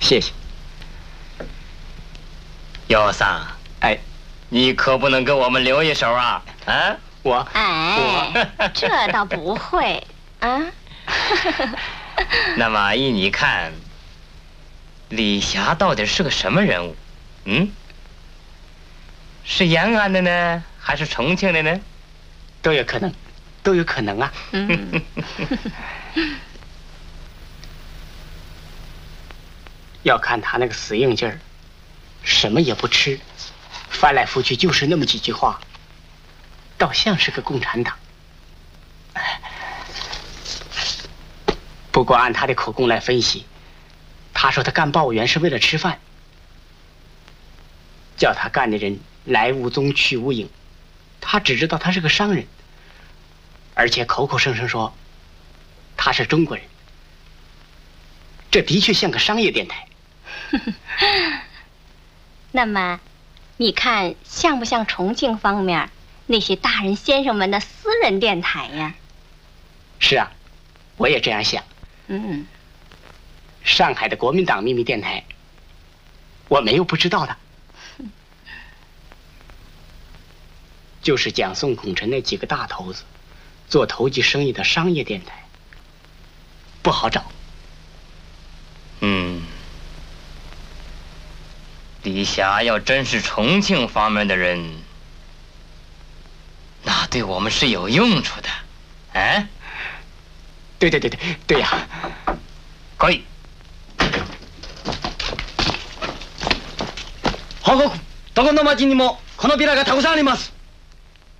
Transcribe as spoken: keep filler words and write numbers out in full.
谢谢。 姚桑， 哎， 你可不能给我们留一手啊！啊， 我哎，这倒不会啊。 那么阿姨，你看，李霞到底是个什么人物？嗯，是延安的呢，还是重庆的呢？ 都有可能，都有可能啊。 嗯。 要看他那个死硬劲儿，什么也不吃，翻来覆去就是那么几句话，倒像是个共产党。不过按他的口供来分析，他说他干报务员是为了吃饭，叫他干的人来无踪去无影，他只知道他是个商人，而且口口声声说他是中国人，这的确像个商业电台。 那么，你看像不像重庆方面那些大人先生们的私人电台呀？ 是啊，我也这样想。 嗯， 上海的国民党秘密电台，我没有不知道的。就是蒋宋孔陈那几个大头子做投机生意的商业电台，不好找。 嗯。李霞要真是重庆方面的人，那对我们是有用处的，哎？ 对对对对对呀， 可以。 報告、どこの町にもこのビラがたくさんあります。